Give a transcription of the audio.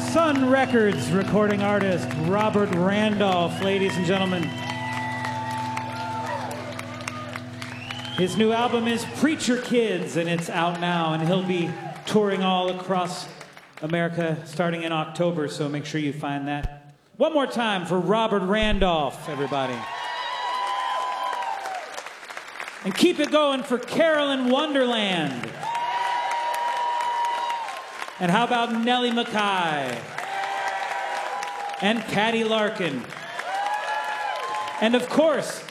Sun Records recording artist Robert Randolph, ladies and gentlemen. His new album is Preacher Kids, and it's out now, and he'll be touring all across America starting in October, so make sure you find that. One more time for Robert Randolph, everybody. And keep it going for Carolyn Wonderland. And how about Nellie Mackay? And Patty Larkin. And of course,